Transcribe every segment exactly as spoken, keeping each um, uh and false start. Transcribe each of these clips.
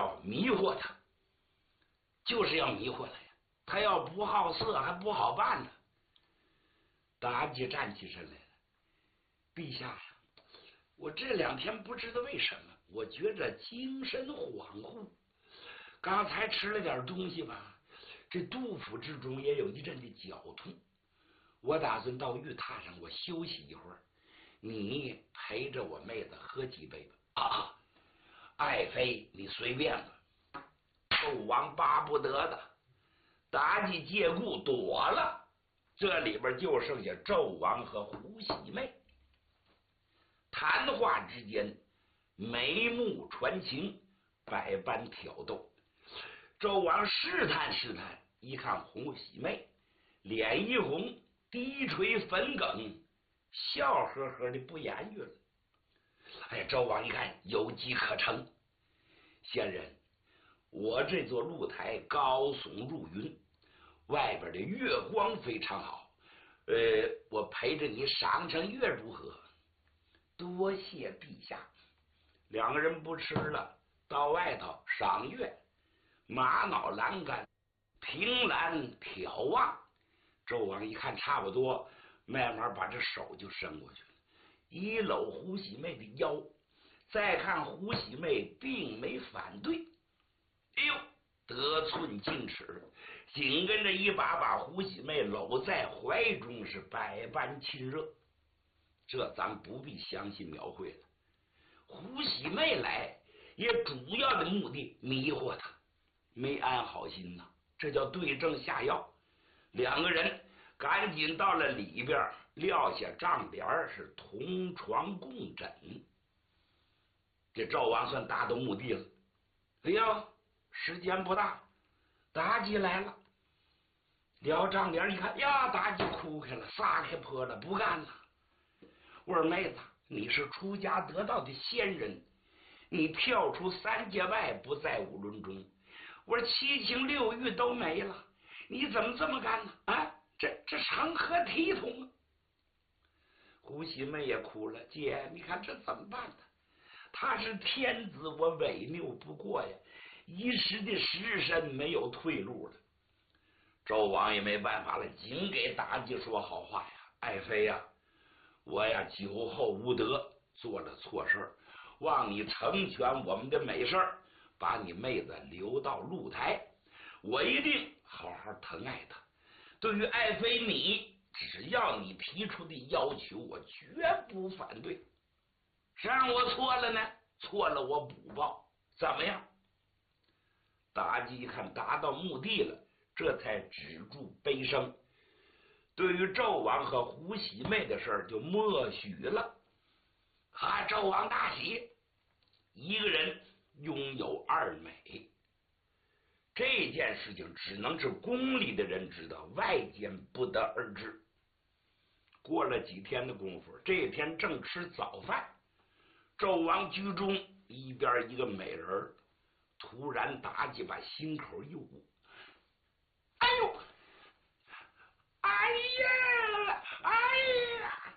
要迷惑他，就是要迷惑他呀。他要不好色，还不好办呢。妲己站起身来了，陛下呀，我这两天不知道为什么，我觉着精神恍惚。刚才吃了点东西吧，这肚腹之中也有一阵的绞痛。我打算到玉榻上，我休息一会儿。你陪着我妹子喝几杯吧。啊，爱妃你随便吧。纣王巴不得的，妲己借故躲了，这里边就剩下纣王和胡喜妹。谈话之间，眉目传情，百般挑逗。纣王试探试探，一看胡喜妹脸一红，低垂粉梗，笑呵呵的不言语了。哎，纣王一看有机可乘，仙人，我这座露台高耸入云，外边的月光非常好，呃，我陪着你赏赏月如何？多谢陛下。两个人不吃了，到外头赏月，玛瑙栏杆，凭栏眺望。纣王一看差不多，慢慢把这手就伸过去了，一搂胡喜妹的腰，再看胡喜妹并没反对，哎呦，得寸进尺，紧跟着一把把胡喜妹搂在怀中，是百般亲热。这咱不必详细描绘了。胡喜妹来也主要的目的迷惑他，没安好心呐，这叫对症下药。两个人赶紧到了里边，撂下帐帘，是同床共枕。这纣王算达到目的了。哎呀，时间不大，妲己来了，撩帐帘一看，呀，妲己哭开了，撒开泼了，不干了。我说妹子，你是出家得道的仙人，你跳出三界外，不在五伦中。我说七情六欲都没了，你怎么这么干呢？啊，这这成何体统啊？胡喜妹也哭了，姐，你看这怎么办呢？他是天子，我违拗不过呀，一时的失身没有退路了。纣王也没办法了，尽给妲己说好话呀，爱妃呀，我呀酒后无德，做了错事，望你成全我们的美事，把你妹子留到露台，我一定好好疼爱她。对于爱妃你，只要你提出的要求，我绝不反对。谁让我错了呢？错了我补报，怎么样？妲己一看达到目的了，这才止住悲声。对于纣王和胡喜妹的事儿就默许了。啊，纣王大喜，一个人拥有二美，这件事情只能是宫里的人知道，外间不得而知。过了几天的功夫，这天正吃早饭，纣王居中，一边一个美人，突然妲己把心口一捂，哎呦，哎呀，哎呀，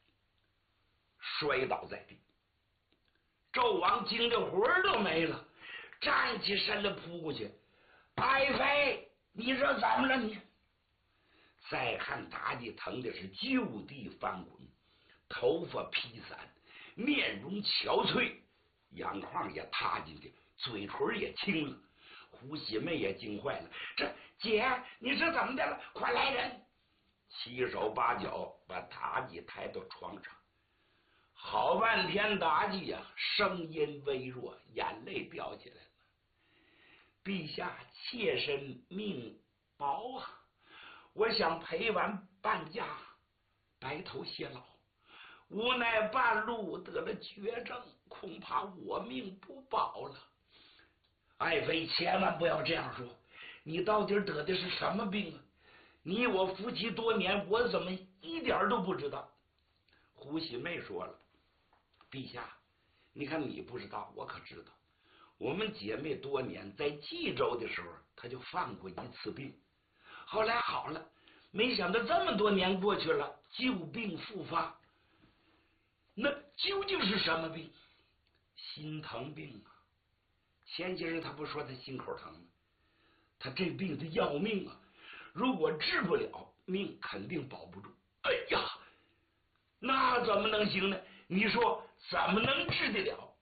摔倒在地。纣王惊得魂儿都没了，站起身来扑过去，爱妃，你说怎么了你？再看妲己疼的是就地翻滚，头发披散，面容憔悴，眼眶也塌进去，嘴唇也青了。胡喜妹也惊坏了，这姐，你这怎么的了？快来人！七手八脚把妲己抬到床上，好半天，妲己呀、啊，声音微弱，眼泪掉下来了。陛下，妾身命薄啊，我想陪完半价，白头偕老，无奈半路得了绝症，恐怕我命不保了。爱妃千万不要这样说，你到底得的是什么病啊？你我夫妻多年，我怎么一点都不知道？胡喜妹说了，陛下，你看你不知道，我可知道。我们姐妹多年，在冀州的时候，她就犯过一次病，后来好了，没想到这么多年过去了，旧病复发。那究竟是什么病？心疼病啊！ 前些日他不说他心口疼吗？他这病他要命啊！如果治不了，命肯定保不住。哎呀，那怎么能行呢？你说怎么能治得了？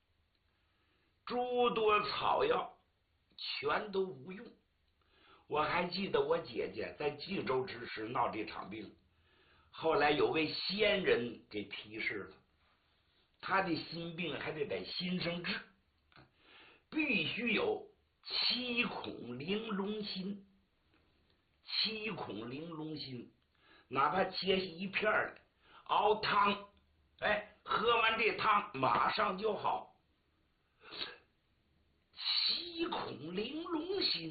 诸多草药全都无用。我还记得我姐姐在冀州之时闹这场病，后来有位仙人给提示了，他的心病还得在心上治，必须有七孔玲珑心。七孔玲珑心，哪怕切一片来熬汤，哎，喝完这汤马上就好。七孔玲珑心